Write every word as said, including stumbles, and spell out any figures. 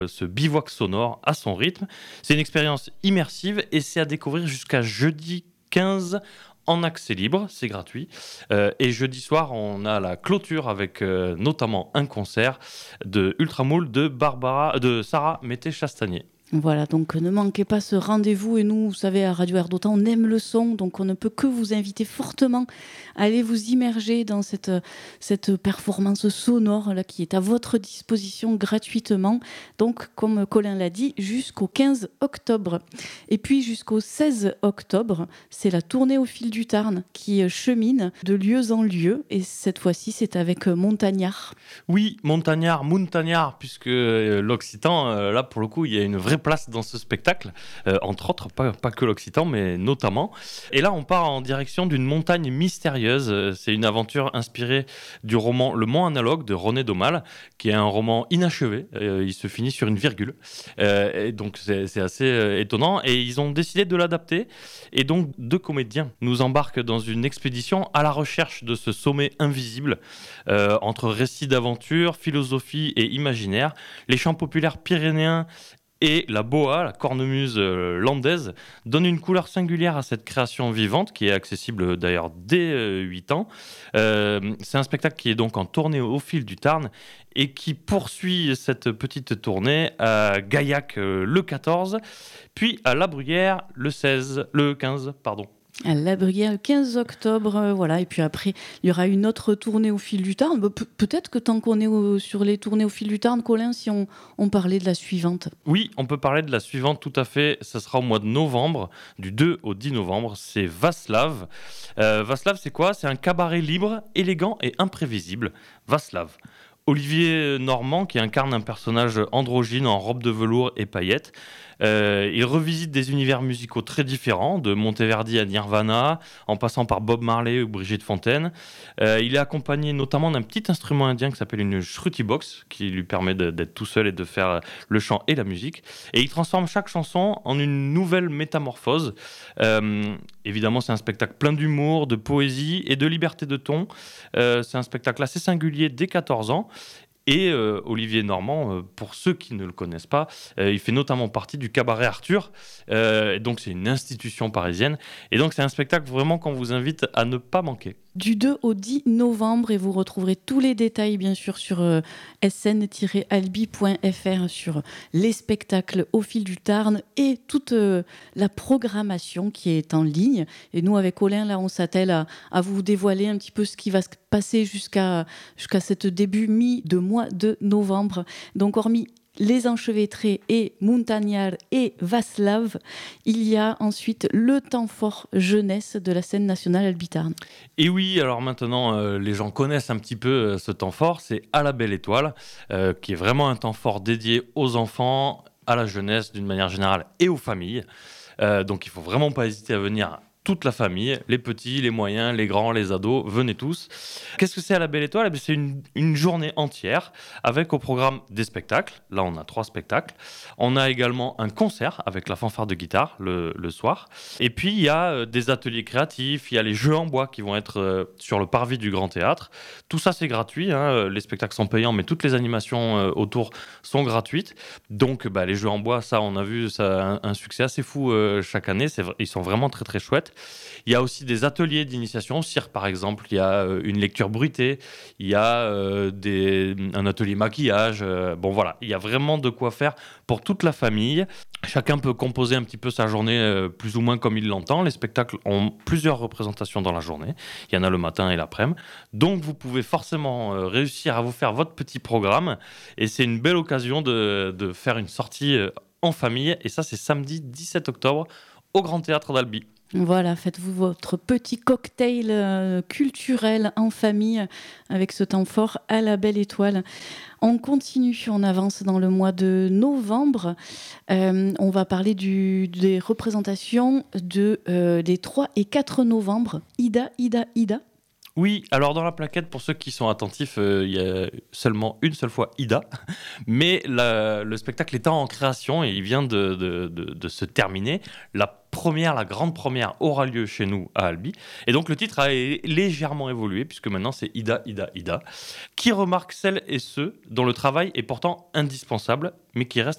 ce bivouac sonore à son rythme. C'est une expérience immersive et c'est à découvrir jusqu'à jeudi quinze en accès libre, c'est gratuit. Euh, et jeudi soir, on a la clôture avec euh, notamment un concert de Ultramoule de, Barbara, de Sarah Mété-Chastanier. Voilà, donc ne manquez pas ce rendez-vous. Et nous, vous savez, à Radio Air d'Otan, on aime le son, donc on ne peut que vous inviter fortement à aller vous immerger dans cette, cette performance sonore là, qui est à votre disposition gratuitement. Donc, comme Colin l'a dit, jusqu'au quinze octobre. Et puis, jusqu'au seize octobre, c'est la tournée au fil du Tarn qui chemine de lieu en lieu. Et cette fois-ci, c'est avec Montagnard. Oui, Montagnard, Montagnard, puisque euh, l'Occitan, euh, là, pour le coup, il y a une vraie place dans ce spectacle, euh, entre autres, pas, pas que l'Occitan, mais notamment. Et là, on part en direction d'une montagne mystérieuse. C'est une aventure inspirée du roman Le Mont Analogue de René Daumal, qui est un roman inachevé. Euh, il se finit sur une virgule. Euh, et donc, c'est, c'est assez euh, étonnant. Et ils ont décidé de l'adapter. Et donc, deux comédiens nous embarquent dans une expédition à la recherche de ce sommet invisible, euh, entre récits d'aventure, philosophie et imaginaire. Les chants populaires pyrénéens et la boa, la cornemuse euh, landaise, donne une couleur singulière à cette création vivante qui est accessible d'ailleurs dès euh, huit ans. Euh, c'est un spectacle qui est donc en tournée au fil du Tarn et qui poursuit cette petite tournée à Gaillac euh, le quatorze, puis à La Bruyère le seize, le quinze, pardon. À La Bruyère, le quinze octobre, euh, voilà. Et puis après, il y aura une autre tournée au fil du Tarn. Pe- peut-être que tant qu'on est au- sur les tournées au fil du Tarn, Colin, si on, on parlait de la suivante. Oui, on peut parler de la suivante tout à fait. Ça sera au mois de novembre, du deux au dix novembre. C'est Vaslav. Euh, Vaslav, c'est quoi ? C'est un cabaret libre, élégant et imprévisible. Vaslav. Olivier Normand, qui incarne un personnage androgyne en robe de velours et paillettes. Euh, il revisite des univers musicaux très différents, de Monteverdi à Nirvana, en passant par Bob Marley ou Brigitte Fontaine. Euh, il est accompagné notamment d'un petit instrument indien qui s'appelle une shruti box, qui lui permet de, d'être tout seul et de faire le chant et la musique. Et il transforme chaque chanson en une nouvelle métamorphose. Euh, évidemment, c'est un spectacle plein d'humour, de poésie et de liberté de ton. Euh, c'est un spectacle assez singulier dès quatorze ans. Et euh, Olivier Normand, euh, pour ceux qui ne le connaissent pas, euh, il fait notamment partie du Cabaret Arthur. Euh, donc c'est une institution parisienne. Et donc c'est un spectacle vraiment qu'on vous invite à ne pas manquer. Du deux au dix novembre, et vous retrouverez tous les détails bien sûr sur euh, s n tiret albi point f r, sur les spectacles au fil du Tarn et toute euh, la programmation qui est en ligne. Et nous, avec Colin, là, on s'attelle à, à vous dévoiler un petit peu ce qui va se passer jusqu'à, jusqu'à cette début mi de mois de novembre. Donc hormis les Enchevêtrés et Montagnard et Vaslav, il y a ensuite le temps fort jeunesse de la scène nationale Albi Tarn. Et oui, alors maintenant, euh, les gens connaissent un petit peu euh, ce temps fort, c'est À la Belle Étoile, euh, qui est vraiment un temps fort dédié aux enfants, à la jeunesse d'une manière générale et aux familles. Euh, donc il ne faut vraiment pas hésiter à venir. Toute la famille, les petits, les moyens, les grands, les ados, venez tous. Qu'est-ce que c'est À la Belle Étoile ? Eh bien, c'est une, une journée entière avec au programme des spectacles. Là, on a trois spectacles. On a également un concert avec la fanfare de guitare le, le soir. Et puis, il y a euh, des ateliers créatifs, il y a les jeux en bois qui vont être euh, sur le parvis du Grand Théâtre. Tout ça, c'est gratuit, hein. Les spectacles sont payants, mais toutes les animations euh, autour sont gratuites. Donc, bah, les jeux en bois, ça, on a vu ça, un, un succès assez fou euh, chaque année. C'est, ils sont vraiment très, très chouettes. Il y a aussi des ateliers d'initiation au cirque, par exemple. Il y a euh, une lecture bruitée, il y a euh, des, un atelier maquillage. Euh, bon, voilà, il y a vraiment de quoi faire pour toute la famille. Chacun peut composer un petit peu sa journée euh, plus ou moins comme il l'entend. Les spectacles ont plusieurs représentations dans la journée. Il y en a le matin et l'après-midi. Donc, vous pouvez forcément euh, réussir à vous faire votre petit programme. Et c'est une belle occasion de, de faire une sortie euh, en famille. Et ça, c'est samedi dix-sept octobre au Grand Théâtre d'Albi. Voilà, faites-vous votre petit cocktail euh, culturel en famille avec ce temps fort à la Belle Étoile. On continue, on avance dans le mois de novembre. Euh, on va parler du, des représentations de, euh, des trois et quatre novembre. Ida, Ida, Ida. Oui, alors dans la plaquette, pour ceux qui sont attentifs, euh, il y a seulement une seule fois Ida, mais la, le spectacle est en création et il vient de, de, de, de se terminer. La première, la grande première aura lieu chez nous à Albi. Et donc le titre a légèrement évolué, puisque maintenant c'est Ida, Ida, Ida, qui remarque celles et ceux dont le travail est pourtant indispensable, mais qui restent